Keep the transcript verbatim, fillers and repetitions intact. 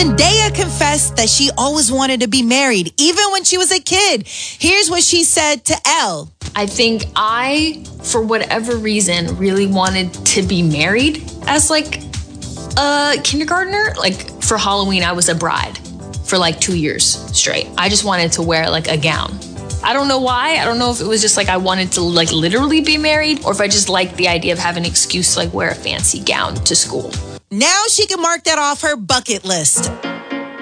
Zendaya confessed that she always wanted to be married, even when she was a kid. Here's what she said to Elle. I think I, for whatever reason, really wanted to be married as like a kindergartner. Like for Halloween, I was a bride for like two years straight. I just wanted to wear like a gown. I don't know why. I don't know if it was just like I wanted to like literally be married or if I just liked the idea of having an excuse to like wear a fancy gown to school. Now she can mark that off her bucket list.